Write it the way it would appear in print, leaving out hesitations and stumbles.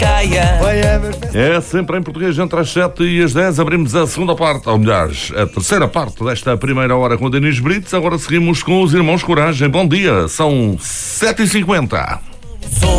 É sempre em português, entre as 7 e as 10 abrimos a segunda parte, ou melhor, a terceira parte desta primeira hora com o Denis Brites. Agora seguimos com os Irmãos Coragem. Bom dia, são 7h50.